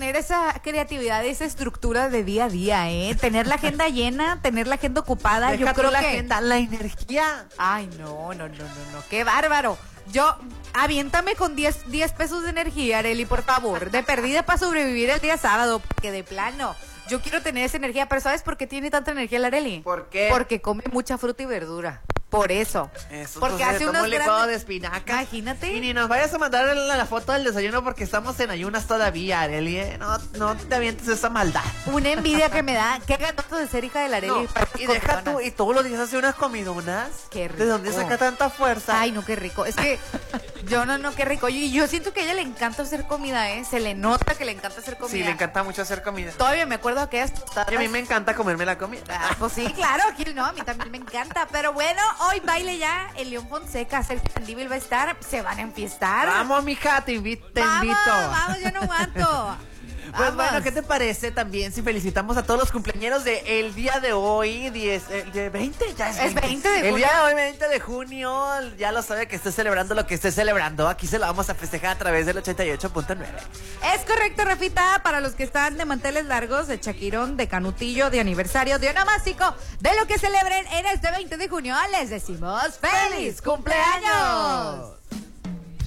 tener esa creatividad, esa estructura de día a día, Tener la agenda llena, tener la agenda ocupada. Deja yo creo la que agenda, la energía. Ay, no, qué bárbaro. Yo, aviéntame con 10 pesos de energía, Arely, por favor. De perdida para sobrevivir el día sábado, porque de plano, yo quiero tener esa energía. Pero ¿sabes por qué tiene tanta energía la Arely? ¿Por qué? Porque come mucha fruta y verdura. Por eso. Porque hace un unos licuado de espinaca. Imagínate. Y ni nos vayas a mandar la foto del desayuno porque estamos en ayunas todavía, Arely. No te avientes esa maldad. Una envidia que me da. Qué ganoso de ser hija de la Arely. Y deja tú, y todos los días hace unas comidonas. Qué rico. ¿De dónde saca tanta fuerza? Ay, no, qué rico. Es que qué rico. Y yo siento que a ella le encanta hacer comida, Se le nota que le encanta hacer comida. Sí, le encanta mucho hacer comida. Todavía me acuerdo aquellas tostadas. Y a mí me encanta comerme la comida. Pues sí, claro, aquí no, a mí también me encanta. Pero bueno, hoy baile ya el León Fonseca, Sergio Mendívil va a estar, se van a enfiestar. Vamos, mija, te invito. Vamos, yo no aguanto. Pues bueno, ¿qué te parece también si felicitamos a todos los cumpleaños de el día de hoy, 20? Ya es 20 de junio. El día de hoy, 20 de junio, ya lo sabe que esté celebrando lo que esté celebrando. Aquí se lo vamos a festejar a través del 88.9. Es correcto, Rafita, para los que están de manteles largos, de Chaquirón, de Canutillo, de aniversario, de onomástico, de lo que celebren en este 20 de junio, les decimos ¡Feliz cumpleaños!